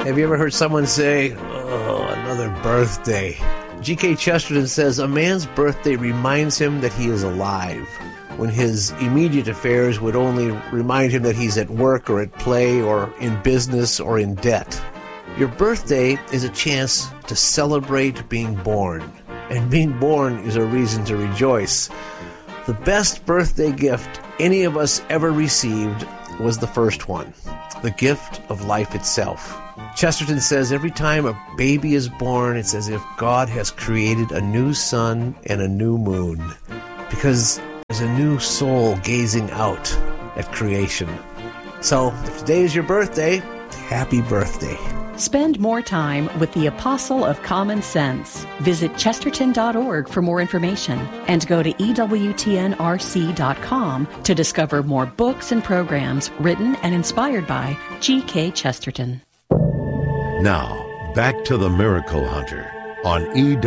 Have you ever heard someone say, "Oh, another birthday"? G.K. Chesterton says, a man's birthday reminds him that he is alive, when his immediate affairs would only remind him that he's at work or at play or in business or in debt. Your birthday is a chance to celebrate being born, and being born is a reason to rejoice. The best birthday gift any of us ever received was the first one, the gift of life itself. Chesterton says every time a baby is born, it's as if God has created a new sun and a new moon, because there's a new soul gazing out at creation. So, if today is your birthday, happy birthday. Spend more time with the Apostle of Common Sense. Visit chesterton.org for more information and go to EWTNRC.com to discover more books and programs written and inspired by G.K. Chesterton. Now, back to the Miracle Hunter on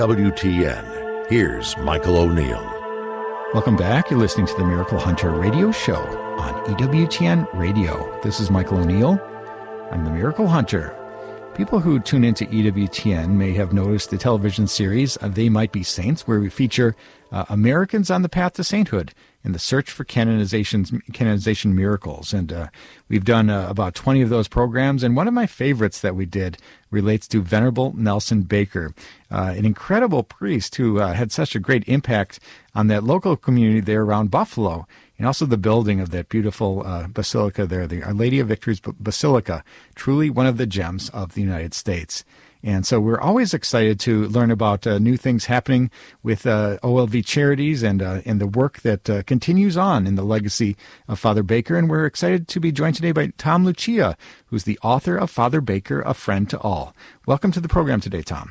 EWTN. Here's Michael O'Neill. Welcome back. You're listening to the Miracle Hunter radio show on EWTN Radio. This is Michael O'Neill. I'm the Miracle Hunter. People who tune into EWTN may have noticed the television series They Might Be Saints, where we feature Americans on the path to sainthood in the search for canonization miracles. And we've done about 20 of those programs. And one of my favorites that we did relates to Venerable Nelson Baker, an incredible priest who had such a great impact on that local community there around Buffalo, and also the building of that beautiful basilica there, the Our Lady of Victory's Basilica, truly one of the gems of the United States. And so we're always excited to learn about new things happening with OLV Charities and the work that continues on in the legacy of Father Baker. And we're excited to be joined today by Tom Lucia, who's the author of Father Baker, A Friend to All. Welcome to the program today, Tom.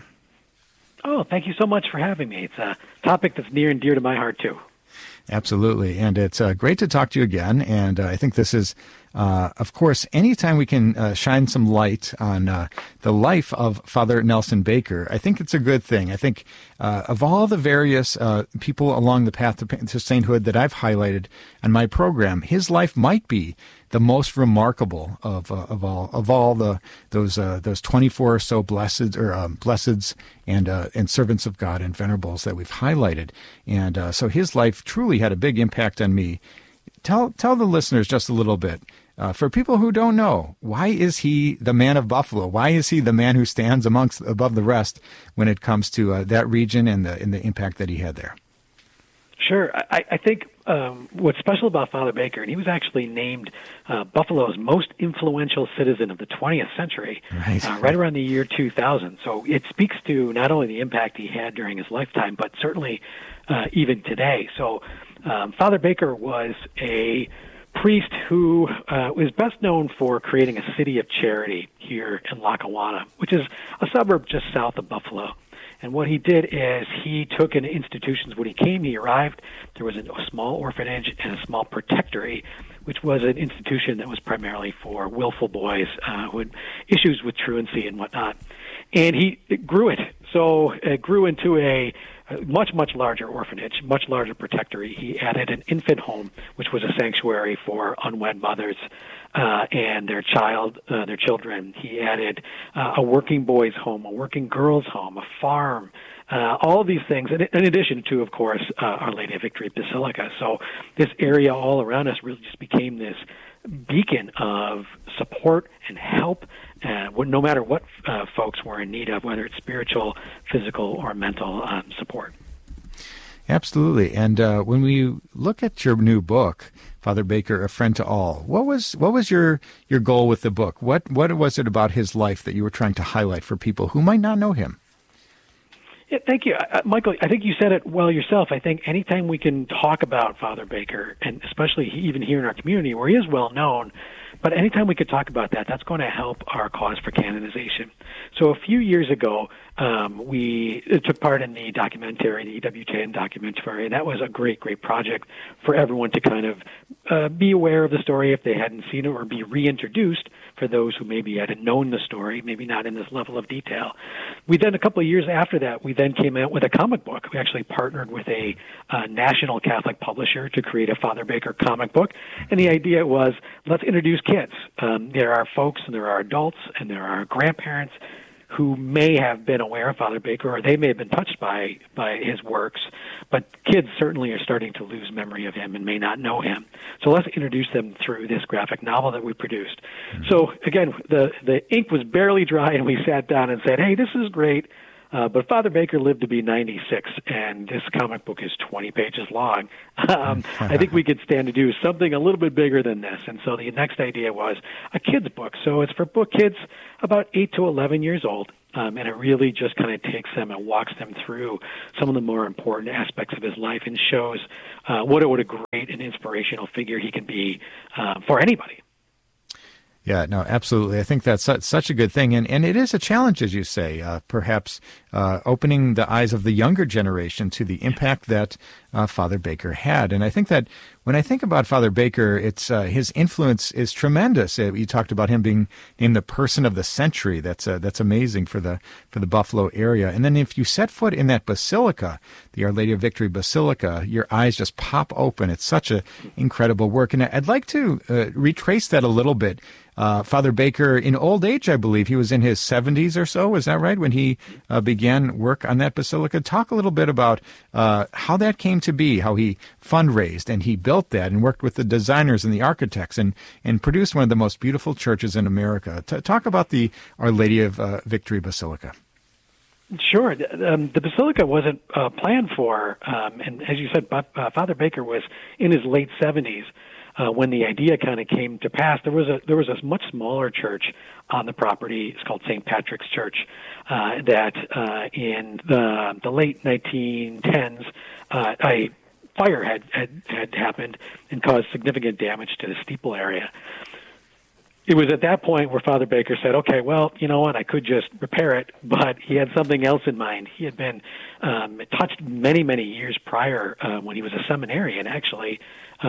Oh, thank you so much for having me. It's a topic that's near and dear to my heart, too. Absolutely. And it's great to talk to you again. And I think this is, of course, anytime we can shine some light on the life of Father Nelson Baker, I think it's a good thing. I think of all the various people along the path to sainthood that I've highlighted on my program, his life might be the most remarkable of all those 24 or so blesseds and servants of God and venerables that we've highlighted. And so his life truly had a big impact on me. Tell the listeners just a little bit. For people who don't know, why is he the man of Buffalo? Why is he the man who stands above the rest when it comes to that region and the impact that he had there? Sure. I think what's special about Father Baker, and he was actually named Buffalo's most influential citizen of the 20th century, right around the year 2000. So it speaks to not only the impact he had during his lifetime, but certainly even today. So Father Baker was a priest who was best known for creating a city of charity here in Lackawanna, which is a suburb just south of Buffalo. And what he did is he took in institutions. When he arrived, there was a small orphanage and a small protectory, which was an institution that was primarily for willful boys who had issues with truancy and whatnot. And he grew it. So it grew into a much, much larger orphanage, much larger protectory. He added an infant home, which was a sanctuary for unwed mothers and their children. He added a working boys' home, a working girls' home, a farm, all of these things, in addition to, of course, Our Lady of Victory Basilica. So this area all around us really just became this beacon of support and help, no matter what folks were in need of, whether it's spiritual, physical, or mental support. Absolutely. And when we look at your new book, Father Baker, A Friend to All, what was your goal with the book? What was it about his life that you were trying to highlight for people who might not know him? Yeah, thank you. Michael, I think you said it well yourself. I think anytime we can talk about Father Baker, and especially even here in our community where he is well known, but anytime we could talk about that, that's going to help our cause for canonization. So a few years ago, we took part in the documentary, the EWTN documentary, and that was a great, great project for everyone to kind of be aware of the story if they hadn't seen it, or be reintroduced for those who maybe hadn't known the story, maybe not in this level of detail. We then, a couple of years after that, we then came out with a comic book. We actually partnered with a national Catholic publisher to create a Father Baker comic book, and the idea was, let's introduce kids. There are folks and there are adults and there are grandparents who may have been aware of Father Baker, or they may have been touched by his works, but kids certainly are starting to lose memory of him and may not know him. So let's introduce them through this graphic novel that we produced. Mm-hmm. So again, the ink was barely dry, and we sat down and said, hey, this is great, but Father Baker lived to be 96, and this comic book is 20 pages long. I think we could stand to do something a little bit bigger than this. And so the next idea was a kid's book. So it's for book kids about 8 to 11 years old, and it really just kind of takes them and walks them through some of the more important aspects of his life and shows what a great and inspirational figure he can be for anybody. Yeah, no, absolutely. I think that's such a good thing. And it is a challenge, as you say, perhaps opening the eyes of the younger generation to the impact that Father Baker had. And I think that when I think about Father Baker, it's his influence is tremendous. You talked about him being named the person of the century. That's amazing for the Buffalo area. And then if you set foot in that basilica, the Our Lady of Victory Basilica, your eyes just pop open. It's such an incredible work. And I'd like to retrace that a little bit. Father Baker, in old age, I believe, he was in his 70s or so, is that right, when he began work on that basilica? Talk a little bit about how that came to be, how he fundraised and he built that and worked with the designers and the architects and produced one of the most beautiful churches in America. Talk about the Our Lady of Victory Basilica. Sure. The basilica wasn't planned for, and as you said, Father Baker was in his late 70s. When the idea kind of came to pass, there was a much smaller church on the property. It's called St. Patrick's Church. That in the late 1910s, a fire had happened and caused significant damage to the steeple area. It was at that point where Father Baker said, okay, well, you know what, I could just repair it, but he had something else in mind. He had been touched many, many years prior when he was a seminarian, actually,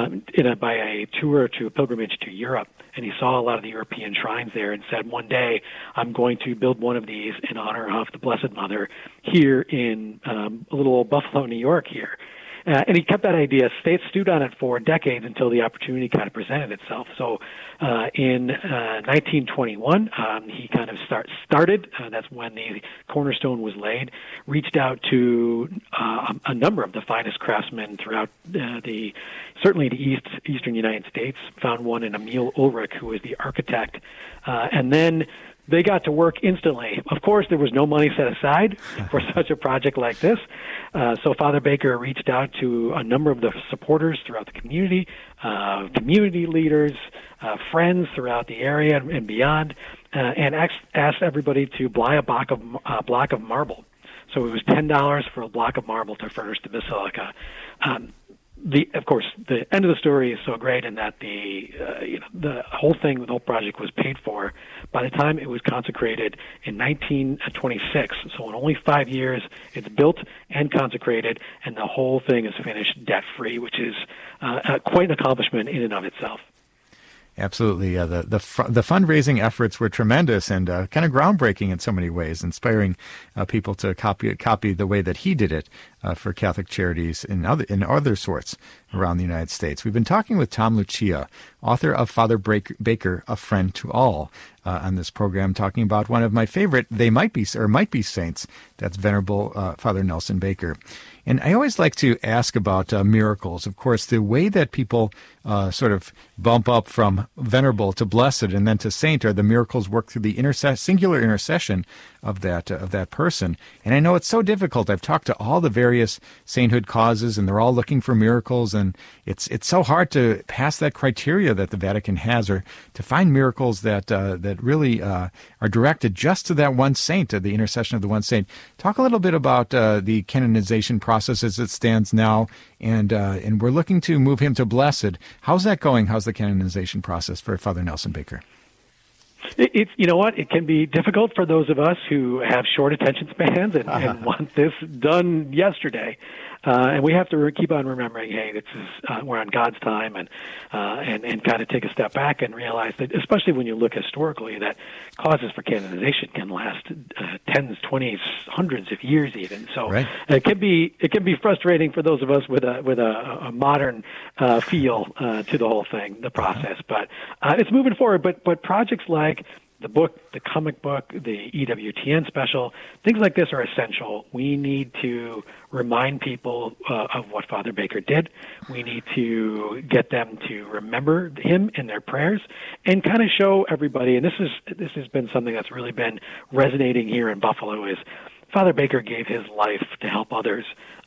by a tour to a pilgrimage to Europe, and he saw a lot of the European shrines there and said, one day I'm going to build one of these in honor of the Blessed Mother here in a little old Buffalo, New York here. And he kept that idea, stewed on it for decades until the opportunity kind of presented itself. So in 1921, he kind of started. That's when the cornerstone was laid. Reached out to a number of the finest craftsmen throughout certainly the eastern United States. Found one in Emil Ulrich, who was the architect, and then they got to work instantly. Of course, there was no money set aside for such a project like this. So Father Baker reached out to a number of the supporters throughout the community, community leaders, friends throughout the area and beyond, and asked everybody to buy a block of marble. So it was $10 for a block of marble to furnish the basilica. Of course, the end of the story is so great in that the whole project was paid for by the time it was consecrated in 1926. So in only 5 years, it's built and consecrated, and the whole thing is finished debt-free, which is quite an accomplishment in and of itself. Absolutely. The fundraising efforts were tremendous and kind of groundbreaking in so many ways, inspiring people to copy the way that he did it for Catholic charities in other sorts around the United States. We've been talking with Tom Lucia, author of Father Baker, A Friend to All, on this program, talking about one of my favorite might be saints. That's Venerable Father Nelson Baker. And I always like to ask about miracles. Of course, the way that people sort of bump up from venerable to blessed and then to saint are the miracles work through the singular intercession of that person. And I know it's so difficult. I've talked to all the various sainthood causes, and they're all looking for miracles, and it's so hard to pass that criteria that the Vatican has, or to find miracles that really are directed just to that one saint, to the intercession of the one saint. Talk a little bit about the canonization process as it stands now, and we're looking to move him to blessed. How's that going? How's the canonization process for Father Nelson Baker? It's you know what? It can be difficult for those of us who have short attention spans and want this done yesterday. And we have to keep on remembering, hey, this is we're on God's time, and kind of take a step back and realize that, especially when you look historically, that causes for canonization can last tens, 20s, hundreds of years even. So right. it can be frustrating for those of us with a modern feel to the whole thing, the process. But it's moving forward. But projects like the book, the comic book, the EWTN special, things like this are essential. We need to remind people of what Father Baker did. We need to get them to remember him in their prayers and kind of show everybody, and this has been something that's really been resonating here in Buffalo, is Father Baker gave his life to help others.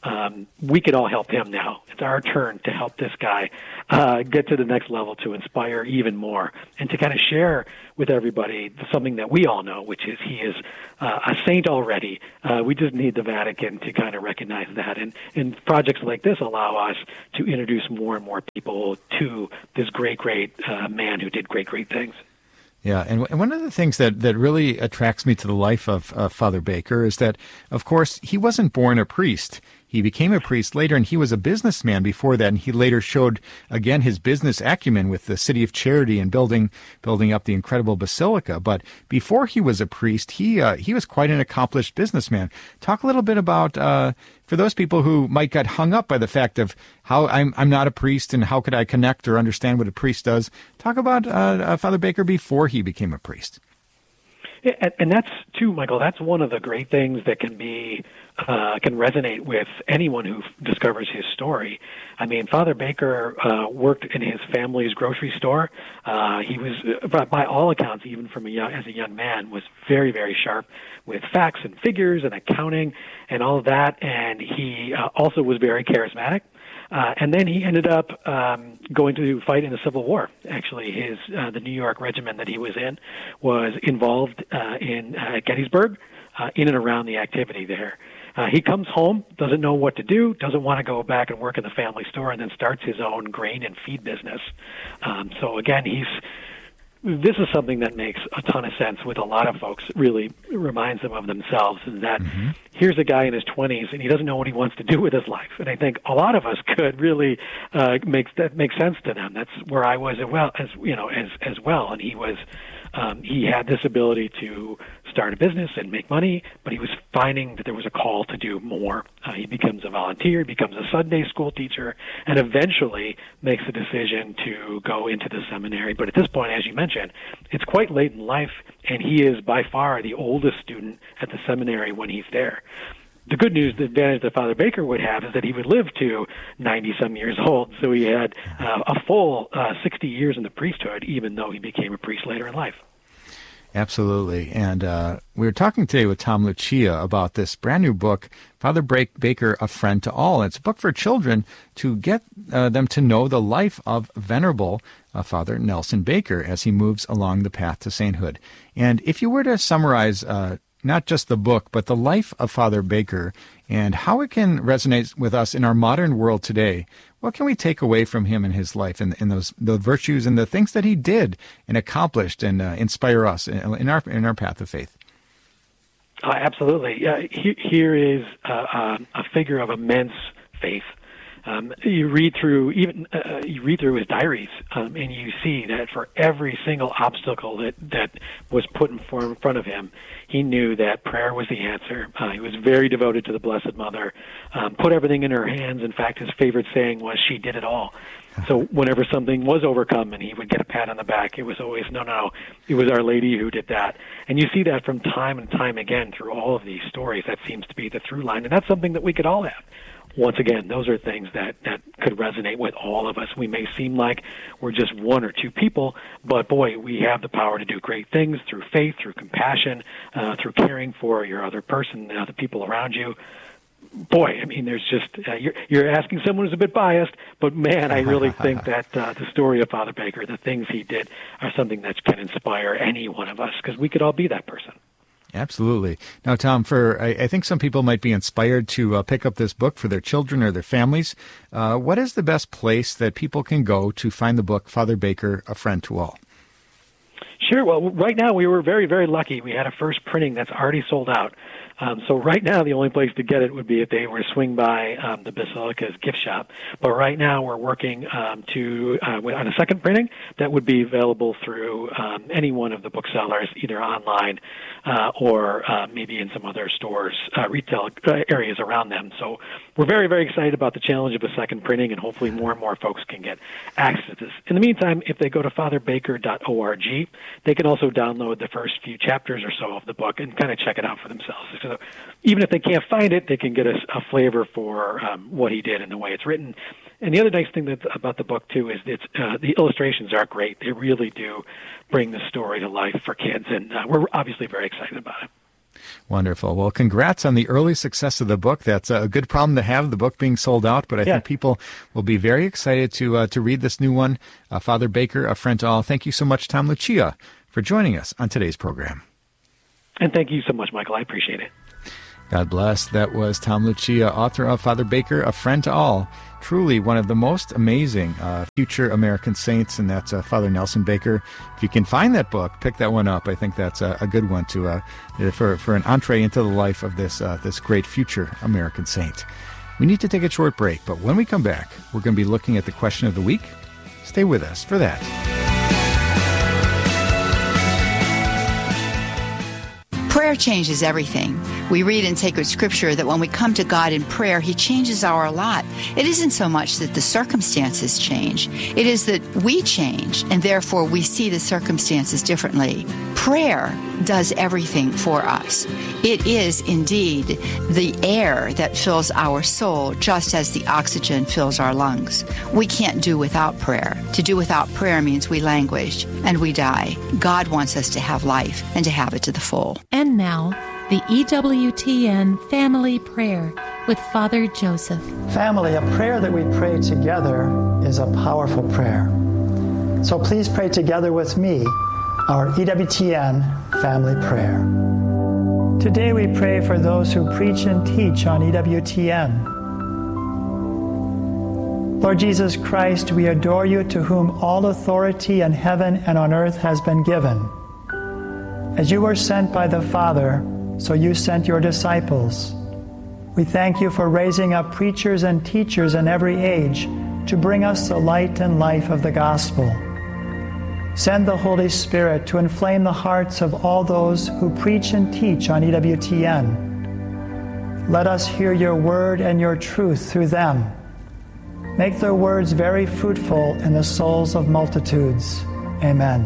We could all help him now. It's our turn to help this guy get to the next level, to inspire even more, and to kind of share with everybody something that we all know, which is he is a saint already. We just need the Vatican to kind of recognize that. And projects like this allow us to introduce more and more people to this great man who did great things. Yeah, and one of the things that really attracts me to the life of Father Baker is that, of course, he wasn't born a priest. He became a priest later, and he was a businessman before that, and he later showed, again, his business acumen with the City of Charity and building up the incredible basilica. But before he was a priest, he was quite an accomplished businessman. Talk a little bit about, for those people who might get hung up by the fact of how I'm not a priest and how could I connect or understand what a priest does, talk about Father Baker before he became a priest. Yeah, and that's too, Michael. That's one of the great things that can resonate with anyone who discovers his story. I mean, Father Baker worked in his family's grocery store. He was, by all accounts, even as a young man, was very, very sharp with facts and figures and accounting and all of that. And he also was very charismatic. And then he ended up going to fight in the Civil War. Actually, the New York regiment that he was in was involved in Gettysburg, in and around the activity there. He comes home, doesn't know what to do, doesn't want to go back and work in the family store, and then starts his own grain and feed business. So again, this is something that makes a ton of sense with a lot of folks. Really reminds them of themselves, is that here's a guy in his 20s and he doesn't know what he wants to do with his life. And I think a lot of us could really make sense to them. That's where I was as well. And he had this ability to start a business and make money, but he was finding that there was a call to do more. He becomes a volunteer, becomes a Sunday school teacher, and eventually makes the decision to go into the seminary. But at this point, as you mentioned, it's quite late in life, and he is by far the oldest student at the seminary when he's there. The good news, the advantage that Father Baker would have is that he would live to 90-some years old, so he had a full 60 years in the priesthood, even though he became a priest later in life. Absolutely. And we were talking today with Tom Lucia about this brand new book, Father Baker, A Friend to All. It's a book for children to get them to know the life of Venerable Father Nelson Baker as he moves along the path to sainthood. And if you were to summarize not just the book, but the life of Father Baker and how it can resonate with us in our modern world today, what can we take away from him and his life and the virtues and the things that he did and accomplished and inspire us in our path of faith? Absolutely. Here is a figure of immense faith. You read through his diaries, and you see that for every single obstacle that was put in front of him, he knew that prayer was the answer. He was very devoted to the Blessed Mother, put everything in her hands. In fact, his favorite saying was, "She did it all." So whenever something was overcome and he would get a pat on the back, it was always, no, it was Our Lady who did that. And you see that from time and time again through all of these stories. That seems to be the through line, and that's something that we could all have. Once again, those are things that could resonate with all of us. We may seem like we're just one or two people, but boy, we have the power to do great things through faith, through compassion, through caring for your other person, the people around you. Boy, I mean, there's just, you're asking someone who's a bit biased, but man, I really think that the story of Father Baker, the things he did, are something that can inspire any one of us, because we could all be that person. Absolutely. Now, Tom, I think some people might be inspired to pick up this book for their children or their families. What is the best place that people can go to find the book, Father Baker, A Friend to All? Sure. Well, right now we were very, very lucky. We had a first printing that's already sold out. So right now, the only place to get it would be if they were to swing by the Basilica's gift shop. But right now, we're working on a second printing that would be available through any one of the booksellers, either online or maybe in some other stores, retail areas around them. So we're very, very excited about the challenge of a second printing, and hopefully more and more folks can get access to this. In the meantime, if they go to fatherbaker.org, they can also download the first few chapters or so of the book and kind of check it out for themselves. So even if they can't find it, they can get a flavor for what he did and the way it's written. And the other nice thing about the book, too, is the illustrations are great. They really do bring the story to life for kids, and we're obviously very excited about it. Wonderful. Well, congrats on the early success of the book. That's a good problem to have, the book being sold out, but I think people will be very excited to read this new one. Father Baker, A Friend to All. Thank you so much, Tom Lucia, for joining us on today's program. And thank you so much, Michael. I appreciate it. God bless. That was Tom Lucia, author of Father Baker, A Friend to All. Truly one of the most amazing future American saints, and that's Father Nelson Baker. If you can find that book, pick that one up. I think that's a good one for an entree into the life of this great future American saint. We need to take a short break, but when we come back, we're going to be looking at the question of the week. Stay with us for that. Prayer changes everything. We read in sacred scripture that when we come to God in prayer, He changes our lot. It isn't so much that the circumstances change. It is that we change, and therefore we see the circumstances differently. Prayer does everything for us. It is indeed the air that fills our soul, just as the oxygen fills our lungs. We can't do without prayer. To do without prayer means we languish and we die. God wants us to have life and to have it to the full. And now, the EWTN Family Prayer with Father Joseph. Family, a prayer that we pray together is a powerful prayer. So please pray together with me our EWTN Family Prayer. Today we pray for those who preach and teach on EWTN. Lord Jesus Christ, we adore you, to whom all authority in heaven and on earth has been given. As you were sent by the Father, so you sent your disciples. We thank you for raising up preachers and teachers in every age to bring us the light and life of the gospel. Send the Holy Spirit to inflame the hearts of all those who preach and teach on EWTN. Let us hear your word and your truth through them. Make their words very fruitful in the souls of multitudes. Amen.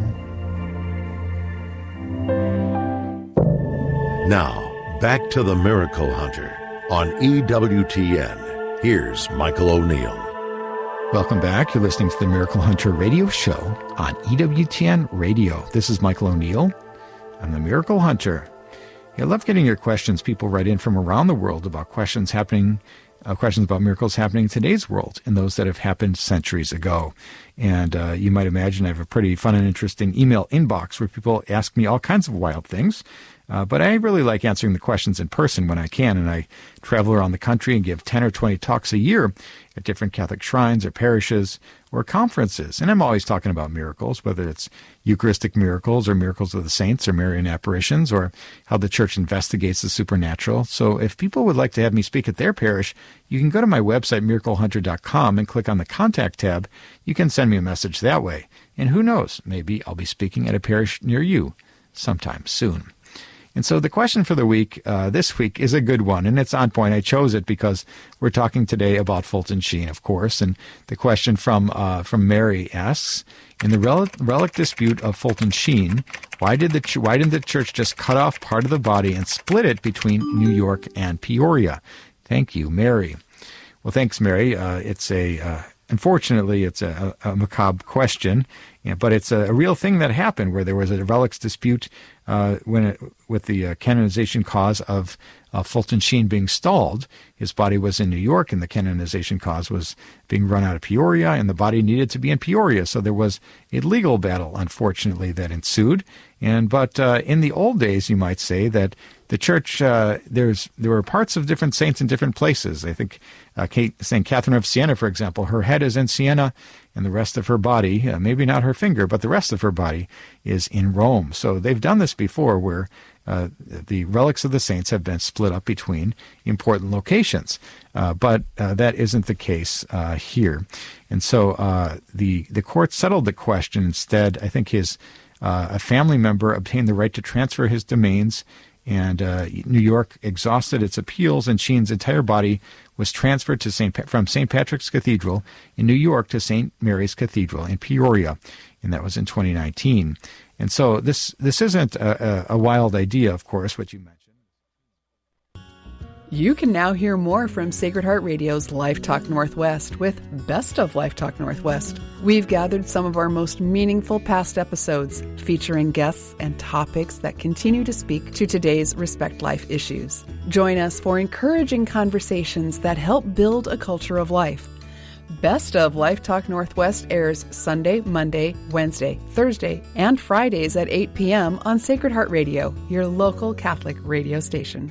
Now, back to the Miracle Hunter on EWTN. Here's Michael O'Neill. Welcome back. You're listening to the Miracle Hunter radio show on EWTN Radio. This is Michael O'Neill. I'm the Miracle Hunter. I love getting your questions. People write in from around the world about questions about miracles happening in today's world and those that have happened centuries ago. And you might imagine I have a pretty fun and interesting email inbox where people ask me all kinds of wild things. But I really like answering the questions in person when I can, and I travel around the country and give 10 or 20 talks a year at different Catholic shrines or parishes or conferences. And I'm always talking about miracles, whether it's Eucharistic miracles or miracles of the saints or Marian apparitions or how the Church investigates the supernatural. So if people would like to have me speak at their parish, you can go to my website, miraclehunter.com, and click on the Contact tab. You can send me a message that way. And who knows, maybe I'll be speaking at a parish near you sometime soon. And so the question for the week, this week, is a good one, and it's on point. I chose it because we're talking today about Fulton Sheen, of course. And the question from Mary asks, in the relic dispute of Fulton Sheen, why didn't the church just cut off part of the body and split it between New York and Peoria? Thank you, Mary. Well, thanks, Mary. Unfortunately, it's a macabre question, but it's a real thing that happened where there was a relics dispute with the canonization cause of Fulton Sheen being stalled. His body was in New York, and the canonization cause was being run out of Peoria, and the body needed to be in Peoria. So there was a legal battle, unfortunately, that ensued. But in the old days, you might say that the church, there were parts of different saints in different places. I think St. Catherine of Siena, for example, her head is in Siena, and the rest of her body, maybe not her finger, but the rest of her body is in Rome. So they've done this before, where the relics of the saints have been split up between important locations. But that isn't the case here. And so the court settled the question instead. I think a family member obtained the right to transfer his domains, and New York exhausted its appeals, and Sheen's entire body was transferred to from St. Patrick's Cathedral in New York to St. Mary's Cathedral in Peoria, and that was in 2019. And so this isn't a wild idea, of course, what you mentioned. You can now hear more from Sacred Heart Radio's Life Talk Northwest with Best of Life Talk Northwest. We've gathered some of our most meaningful past episodes featuring guests and topics that continue to speak to today's Respect Life issues. Join us for encouraging conversations that help build a culture of life. Best of Life Talk Northwest airs Sunday, Monday, Wednesday, Thursday, and Fridays at 8 p.m. on Sacred Heart Radio, your local Catholic radio station.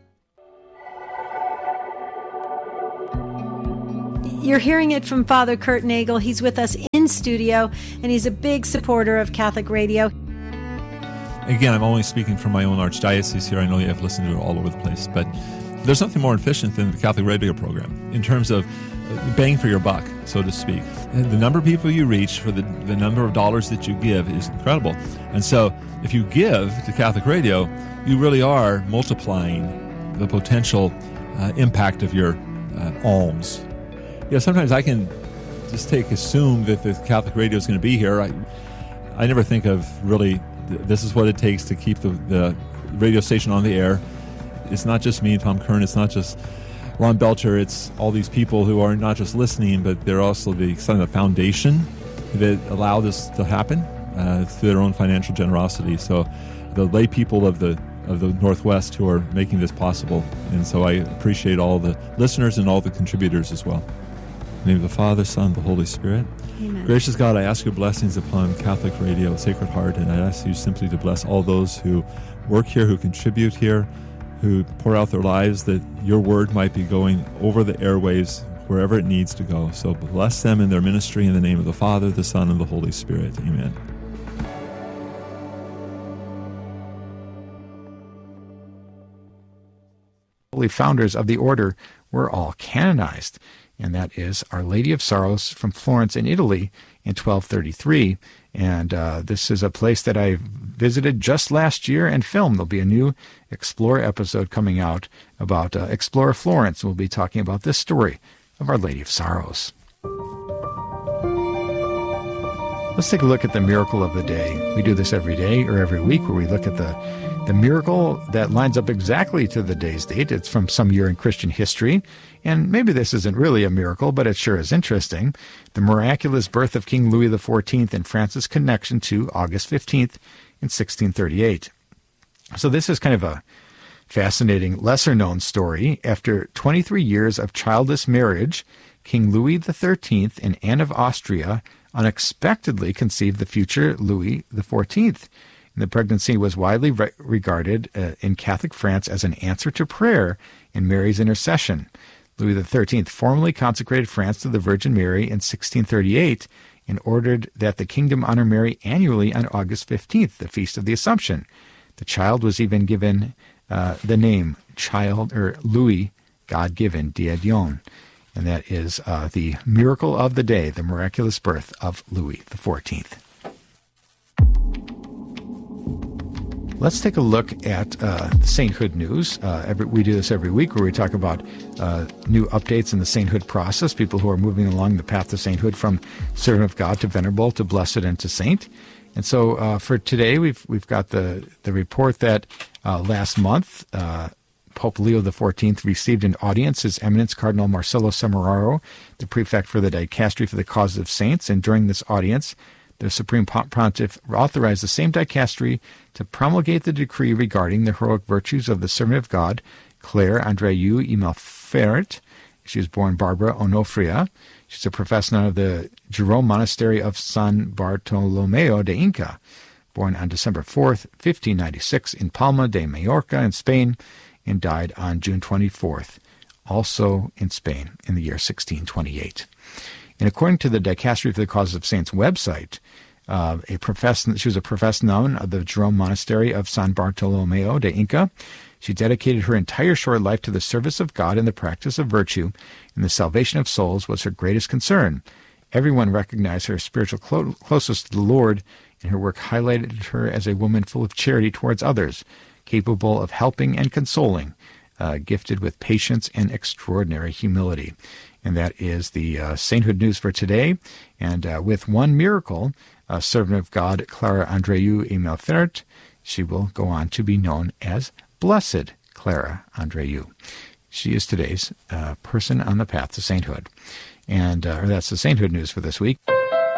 You're hearing it from Father Kurt Nagel. He's with us in studio, and he's a big supporter of Catholic radio. Again, I'm only speaking from my own archdiocese here. I know you have listened to it all over the place, but there's nothing more efficient than the Catholic radio program in terms of bang for your buck, so to speak. And the number of people you reach for the number of dollars that you give is incredible. And so if you give to Catholic radio, you really are multiplying the potential impact of your alms. Sometimes I can just assume that the Catholic radio is going to be here. I never think of really, this is what it takes to keep the radio station on the air. It's not just me and Tom Kern. It's not just Ron Belcher. It's all these people who are not just listening, but they're also the foundation that allow this to happen through their own financial generosity. So the lay people of the Northwest who are making this possible. And so I appreciate all the listeners and all the contributors as well. In the name of the Father, Son, the Holy Spirit. Amen. Gracious God, I ask your blessings upon Catholic Radio, Sacred Heart, and I ask you simply to bless all those who work here, who contribute here, who pour out their lives, that your word might be going over the airwaves wherever it needs to go. So bless them in their ministry in the name of the Father, the Son, and the Holy Spirit. Amen. Holy founders of the order were all canonized, and that is Our Lady of Sorrows from Florence in Italy in 1233. And this is a place that I visited just last year and filmed. There'll be a new Explore episode coming out about Explore Florence. We'll be talking about this story of Our Lady of Sorrows. Let's take a look at the miracle of the day. We do this every day or every week, where we look at the miracle that lines up exactly to the day's date. It's from some year in Christian history, and maybe this isn't really a miracle, but it sure is interesting. The miraculous birth of King Louis XIV and France's connection to August 15th in 1638. So this is kind of a fascinating, lesser-known story. After 23 years of childless marriage, King Louis XIII and Anne of Austria unexpectedly conceived the future Louis XIV. The pregnancy was widely regarded in Catholic France as an answer to prayer and Mary's intercession. Louis XIII formally consecrated France to the Virgin Mary in 1638 and ordered that the kingdom honor Mary annually on August 15th, the Feast of the Assumption. The child was even given the name Louis, God-given, Diadion. And that is the miracle of the day, the miraculous birth of Louis XIV. Let's take a look at the sainthood news. We do this every week, where we talk about new updates in the sainthood process, people who are moving along the path to sainthood from servant of God to venerable to blessed and to saint. And so for today, we've got the report that last month Pope Leo XIV received an audience His Eminence Cardinal Marcello Semeraro, the prefect for the Dicastery for the Causes of Saints, and during this audience, the Supreme Pontiff authorized the same dicastery to promulgate the decree regarding the heroic virtues of the servant of God, Claire Andreu y Malferit. She was born Barbara Onofria. She's a professor of the Jerome Monastery of San Bartolomeo de Inca. born on December 4th, 1596, in Palma de Mallorca in Spain, and died on June 24th, also in Spain, in the year 1628. And according to the Dicastery for the Causes of Saints website, she was a professed nun of the Jerome Monastery of San Bartolomeo de Inca. She dedicated her entire short life to the service of God and the practice of virtue, and the salvation of souls was her greatest concern. Everyone recognized her spiritual closeness to the Lord, and her work highlighted her as a woman full of charity towards others, capable of helping and consoling, gifted with patience and extraordinary humility. And that is the sainthood news for today. And with one miracle, servant of God Clara Andreu y Melfert, she will go on to be known as Blessed Clara Andreu. She is today's person on the path to sainthood. And that's the sainthood news for this week.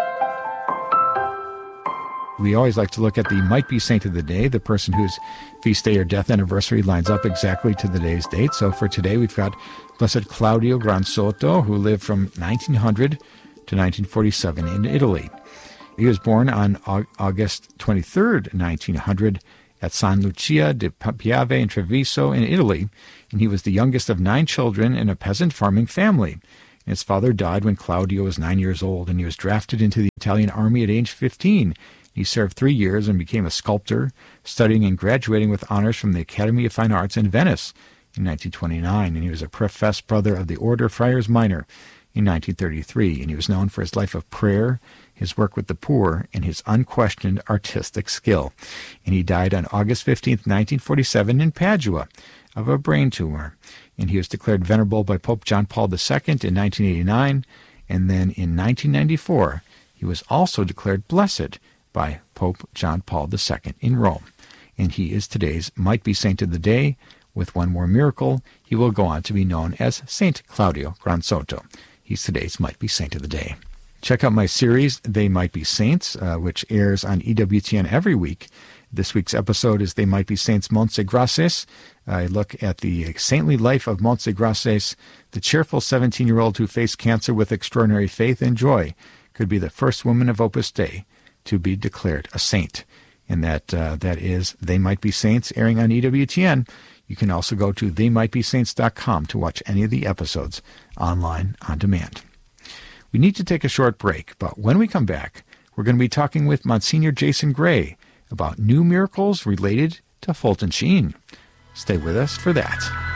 We always like to look at the might-be saint of the day, the person whose feast day or death anniversary lines up exactly to the day's date. So for today, we've got Blessed Claudio Gran Soto, who lived from 1900 to 1947 in Italy. He was born on August 23rd, 1900, at San Lucia di Piave in Treviso in Italy, and he was the youngest of 9 children in a peasant farming family. His father died when Claudio was 9 years old, and he was drafted into the Italian army at age 15. He served 3 years and became a sculptor, studying and graduating with honors from the Academy of Fine Arts in Venice in 1929, and he was a professed brother of the Order of Friars Minor in 1933, and he was known for his life of prayer, his work with the poor, and his unquestioned artistic skill. And he died on August 15, 1947 in Padua of a brain tumor, and he was declared venerable by Pope John Paul II in 1989, and then in 1994 he was also declared blessed by Pope John Paul II in Rome. And he is today's might-be saint of the day. With one more miracle, he will go on to be known as Saint Claudio Gran Soto. He's today's might-be saint of the day. Check out my series, They Might Be Saints, which airs on EWTN every week. This week's episode is They Might Be Saints Montsegraces. I look at the saintly life of Montsegraces, the cheerful 17-year-old who faced cancer with extraordinary faith and joy, could be the first woman of Opus Dei to be declared a saint. And that is They Might Be Saints, airing on EWTN. You can also go to theymightbesaints.com to watch any of the episodes online on demand. We need to take a short break, but when we come back, we're going to be talking with Monsignor Jason Gray about new miracles related to Fulton Sheen. Stay with us for that.